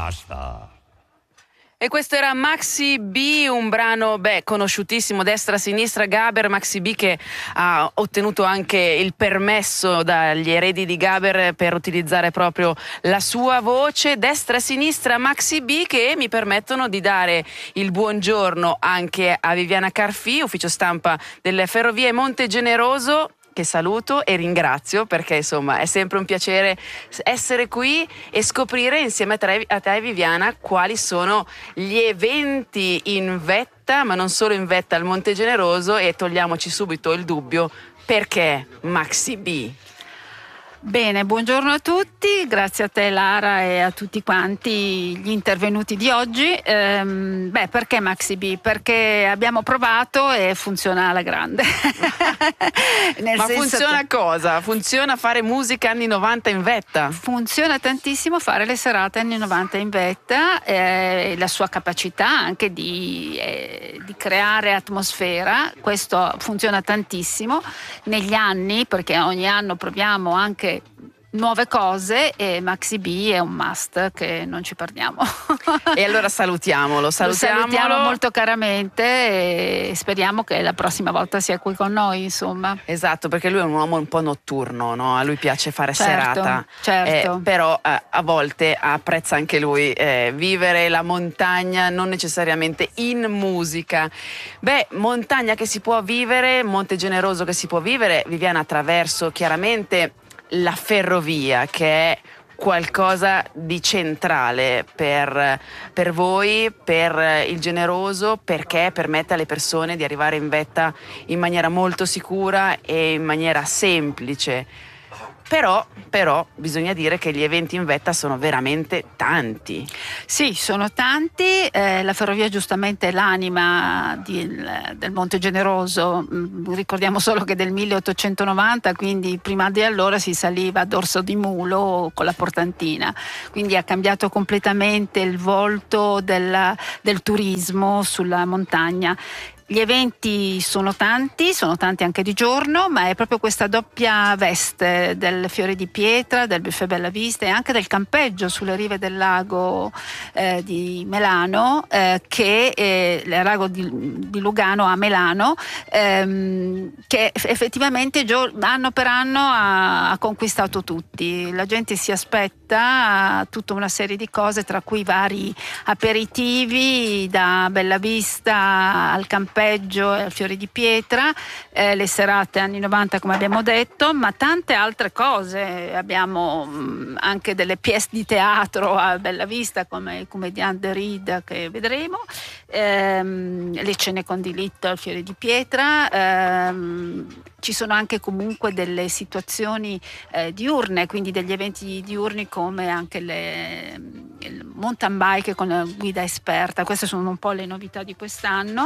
basta. E questo era Maxi B, un brano conosciutissimo, destra-sinistra, Gaber. Maxi B che ha ottenuto anche il permesso dagli eredi di Gaber per utilizzare proprio la sua voce. Destra-sinistra, Maxi B, che mi permettono di dare il buongiorno anche a Viviana Carfì, ufficio stampa delle Ferrovie Monte Generoso, che saluto e ringrazio, perché insomma è sempre un piacere essere qui e scoprire insieme a te Viviana quali sono gli eventi in vetta, ma non solo in vetta al Monte Generoso, e togliamoci subito il dubbio: perché Maxi B? Bene, buongiorno a tutti, grazie a te Lara e a tutti quanti gli intervenuti di oggi. Perché Maxi B? Perché abbiamo provato e funziona alla grande. Ma funziona cosa? Funziona fare musica anni 90 in vetta? Funziona tantissimo fare le serate anni 90 in vetta, la sua capacità anche di creare atmosfera, questo funziona tantissimo negli anni, perché ogni anno proviamo anche nuove cose e Maxi B è un must che non ci perdiamo. E allora salutiamolo. Lo salutiamo molto caramente e speriamo che la prossima volta sia qui con noi, insomma. Esatto, perché lui è un uomo un po' notturno, no? A lui piace fare serata, certo. Però a volte apprezza anche lui vivere la montagna, non necessariamente in musica. Montagna che si può vivere, Monte Generoso che si può vivere, Viviana, attraverso chiaramente la ferrovia, che è qualcosa di centrale per voi, per il Generoso, perché permette alle persone di arrivare in vetta in maniera molto sicura e in maniera semplice. Però bisogna dire che gli eventi in vetta sono veramente tanti. Sì, sono tanti. La ferrovia giustamente è l'anima del Monte Generoso. Ricordiamo solo che del 1890, quindi prima di allora si saliva a dorso di mulo con la portantina, quindi ha cambiato completamente il volto del turismo sulla montagna. Gli eventi sono tanti anche di giorno, ma è proprio questa doppia veste del Fiore di Pietra, del Buffet Bella Vista e anche del campeggio sulle rive del lago di Melano, il lago di Lugano a Melano, che effettivamente anno per anno ha conquistato tutti. La gente si aspetta tutta una serie di cose, tra cui vari aperitivi da Bella Vista al campeggio e al Fiore di Pietra, le serate anni 90 come abbiamo detto, ma tante altre cose. Abbiamo anche delle pièce di teatro a Bella Vista come il Comediant de Ride che vedremo, le cene con diritto al Fiore di Pietra, ci sono anche comunque delle situazioni diurne, quindi degli eventi diurni come anche il mountain bike con la guida esperta. Queste sono un po' le novità di quest'anno,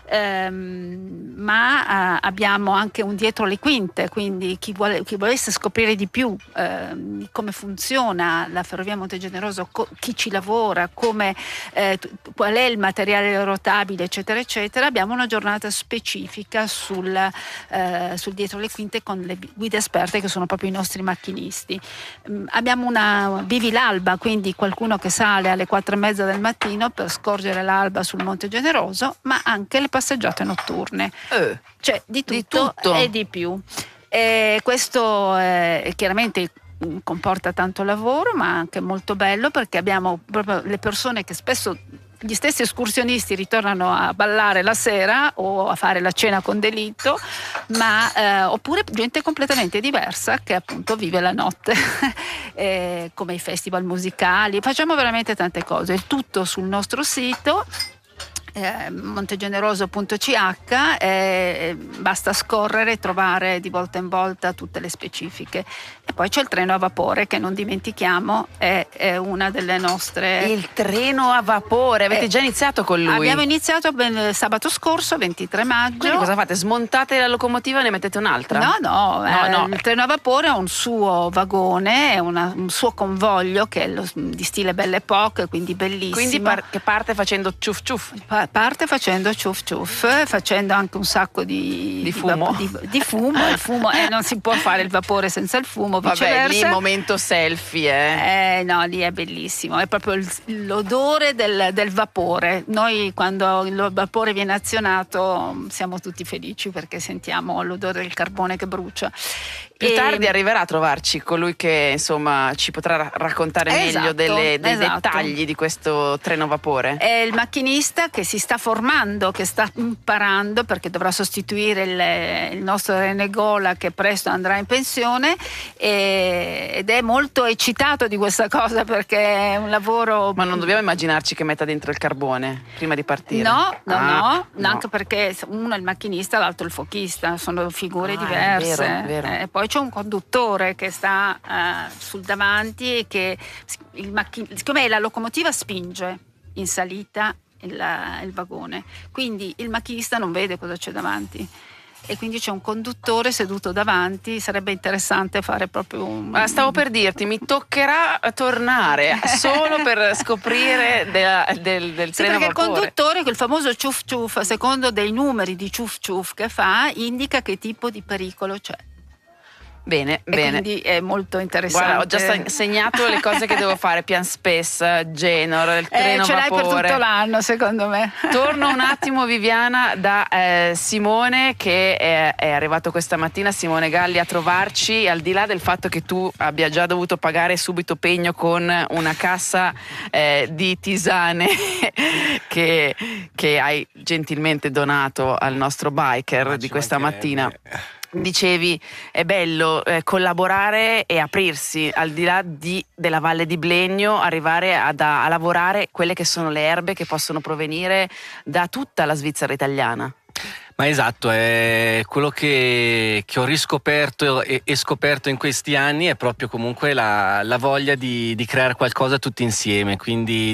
ma abbiamo anche un dietro le quinte, quindi chi volesse scoprire di più come funziona la Ferrovia Monte Generoso, chi ci lavora, qual è il materiale rotabile, eccetera eccetera, abbiamo una giornata specifica sul dietro le quinte con le guide esperte che sono proprio i nostri macchinisti. Abbiamo una Vivi l'Alba, quindi qualcuno che sale alle 4:30 del mattino per scorgere l'alba sul Monte Generoso, ma anche le passeggiate notturne. Cioè di tutto e di più. Questo chiaramente comporta tanto lavoro, ma anche molto bello, perché abbiamo proprio le persone che spesso, gli stessi escursionisti, ritornano a ballare la sera o a fare la cena con delitto, ma oppure gente completamente diversa che appunto vive la notte, come i festival musicali. Facciamo veramente tante cose, il tutto sul nostro sito montegeneroso.ch, basta scorrere e trovare di volta in volta tutte le specifiche. E poi c'è il treno a vapore, che non dimentichiamo, è una delle nostre. Il treno a vapore, avete già iniziato con lui? Abbiamo iniziato sabato scorso, 23 maggio. Quindi cosa fate? Smontate la locomotiva e ne mettete un'altra? No. Il treno a vapore ha un suo vagone, un suo convoglio che è di stile Belle Époque, quindi bellissimo. Quindi che parte facendo ciuff ciuff? Parte facendo ciuff ciuff, facendo anche un sacco di fumo. Di fumo. Il fumo non si può fare il vapore senza il fumo, viceversa. Vabbè, lì momento selfie. No, No, lì è bellissimo, è proprio l'odore del vapore. Noi quando il vapore viene azionato siamo tutti felici perché sentiamo l'odore del carbone che brucia. Più tardi arriverà a trovarci colui che insomma ci potrà raccontare meglio dei dettagli di questo treno vapore. È il macchinista che si sta formando, che sta imparando perché dovrà sostituire il nostro René Gola che presto andrà in pensione ed è molto eccitato di questa cosa perché è un lavoro. Ma non dobbiamo immaginarci che metta dentro il carbone prima di partire? No, anche perché uno è il macchinista, l'altro il fochista, sono figure diverse. È vero. Poi c'è un conduttore che sta sul davanti e che siccome la locomotiva spinge in salita il vagone, quindi il macchinista non vede cosa c'è davanti e quindi c'è un conduttore seduto davanti. Sarebbe interessante fare proprio stavo per dirti, mi toccherà tornare solo per scoprire del treno perché vapore. Il conduttore, quel famoso ciuf ciuf, a secondo dei numeri di ciuf ciuf che fa, indica che tipo di pericolo c'è. Bene. Quindi è molto interessante. Guarda, ho già segnato le cose che devo fare: Pian Space, Genor, il treno ce vapore. l'hai per tutto l'anno, secondo me. Torno un attimo, Viviana, da Simone che è arrivato questa mattina, Simone Galli, a trovarci, al di là del fatto che tu abbia già dovuto pagare subito pegno con una cassa di tisane che hai gentilmente donato al nostro biker di questa mattina. Dicevi, è bello collaborare e aprirsi al di là della Valle di Blegno, arrivare a lavorare quelle che sono le erbe che possono provenire da tutta la Svizzera italiana. Ma esatto, è quello che ho riscoperto e scoperto in questi anni è proprio comunque la voglia di creare qualcosa tutti insieme, quindi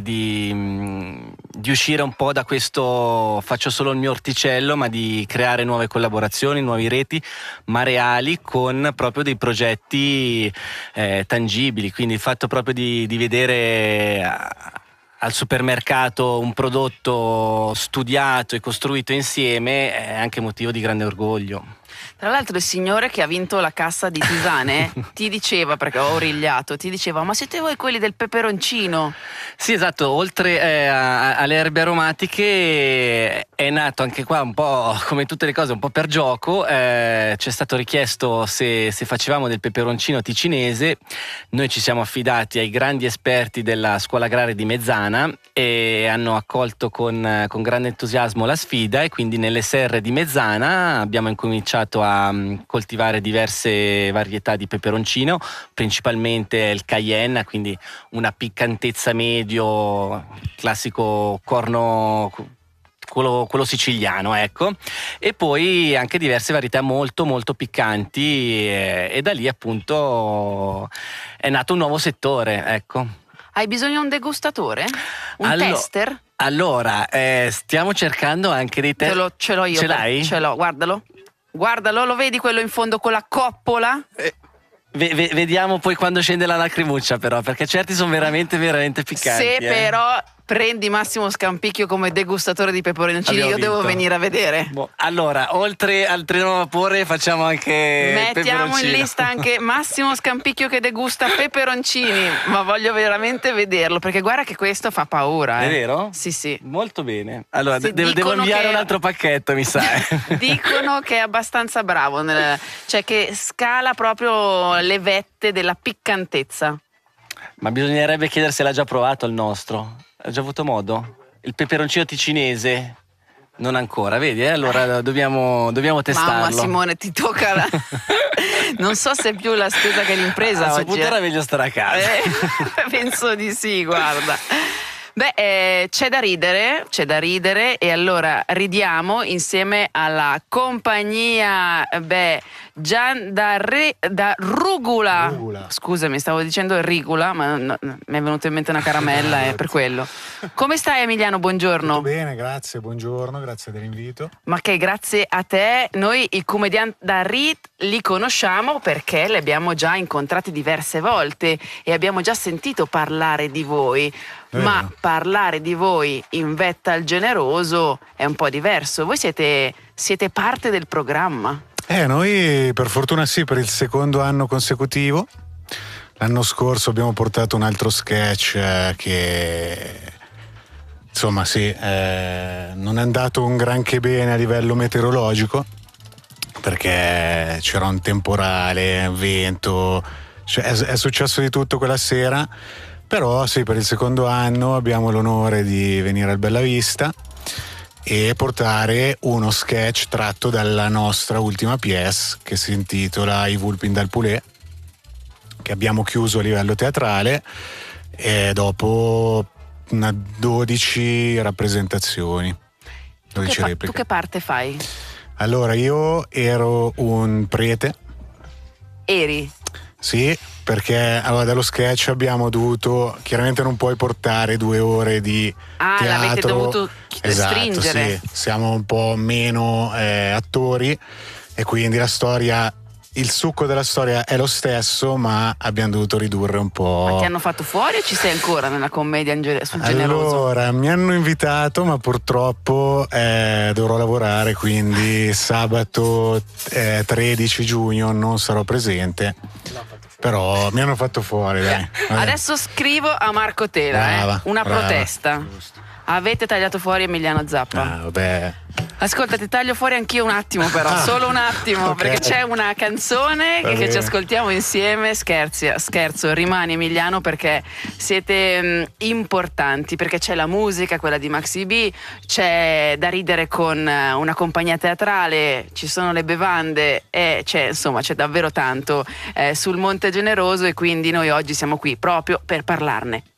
di uscire un po' da questo faccio solo il mio orticello, ma di creare nuove collaborazioni, nuove reti, ma reali, con proprio dei progetti tangibili, quindi il fatto proprio di vedere al supermercato un prodotto studiato e costruito insieme è anche motivo di grande orgoglio. Tra l'altro il signore che ha vinto la cassa di tisane ti diceva, perché ho origliato, ti diceva: ma siete voi quelli del peperoncino? Sì, esatto, oltre alle erbe aromatiche è nato anche qua un po' come tutte le cose, un po' per gioco. Ci è stato richiesto se facevamo del peperoncino ticinese. Noi ci siamo affidati ai grandi esperti della scuola agraria di Mezzana e hanno accolto con grande entusiasmo la sfida, e quindi nelle serre di Mezzana abbiamo incominciato a coltivare diverse varietà di peperoncino, principalmente il Cayenne, quindi una piccantezza medio, classico corno, quello siciliano, ecco, e poi anche diverse varietà molto molto piccanti, e da lì appunto è nato un nuovo settore, ecco. Hai bisogno di un degustatore? Un tester? Allora, stiamo cercando anche dei tester. Ce l'ho io. Ce l'hai? Ce l'ho, guardalo, lo vedi quello in fondo con la coppola? Vediamo poi quando scende la lacrimuccia, però, perché certi sono veramente veramente piccanti. Se però prendi Massimo Scampicchio come degustatore di peperoncini, io devo venire a vedere. Allora, oltre al treno a vapore facciamo anche mettiamo in lista anche Massimo Scampicchio che degusta peperoncini, ma voglio veramente vederlo, perché guarda che questo fa paura. È vero? Sì. Molto bene. Allora, devo inviare un altro pacchetto, mi sa. Dicono che è abbastanza bravo, cioè che scala proprio le vette della piccantezza. Ma bisognerebbe chiedere se l'ha già provato il nostro. Ha già avuto modo? Il peperoncino ticinese? Non ancora, vedi? Allora dobbiamo testarlo. Mamma Simone, ti tocca non so se è più la spesa che l'impresa oggi. A questo punto era meglio stare a casa. Penso di sì, guarda. C'è da ridere e allora ridiamo insieme alla compagnia Gian da Rugula. Scusami, stavo dicendo Rigula, ma mi è venuta in mente una caramella, è per quello. Come stai, Emiliano? Buongiorno. Tutto bene, grazie, buongiorno, grazie dell'invito. Ma che grazie a te. Noi i Comedian da Rit li conosciamo perché li abbiamo già incontrati diverse volte e abbiamo già sentito parlare di voi. Ma parlare di voi in vetta al generoso è un po' diverso. Voi siete parte del programma. Noi per fortuna sì, per il secondo anno consecutivo. L'anno scorso abbiamo portato un altro sketch che insomma non è andato un granché bene a livello meteorologico, perché c'era un temporale, vento, cioè è successo di tutto quella sera. Però sì, per il secondo anno abbiamo l'onore di venire al Bella Vista e portare uno sketch tratto dalla nostra ultima pièce, che si intitola I Vulpin dal Poulet, che abbiamo chiuso a livello teatrale dopo 12 rappresentazioni, 12 repliche. Tu che parte fai? Allora, io ero un prete. Eri? Sì, perché dallo sketch abbiamo dovuto, chiaramente non puoi portare 2 ore di teatro. L'avete dovuto stringere. Sì, siamo un po' meno attori, e quindi il succo della storia è lo stesso, ma abbiamo dovuto ridurre un po'. Ma ti hanno fatto fuori o ci sei ancora nella commedia sul generoso? Allora, mi hanno invitato, ma purtroppo dovrò lavorare, quindi sabato 13 giugno non sarò presente. Però mi hanno fatto fuori, dai. Adesso scrivo a Marco Tela, una protesta. Avete tagliato fuori Emiliano Zappa. Vabbè. Ascolta, ti taglio fuori anch'io un attimo, però solo un attimo, Okay. Perché c'è una canzone che ci ascoltiamo insieme. Scherzo, rimani Emiliano, perché siete importanti, perché c'è la musica, quella di Maxi B, c'è da ridere con una compagnia teatrale, ci sono le bevande e c'è davvero tanto sul Monte Generoso, e quindi noi oggi siamo qui proprio per parlarne.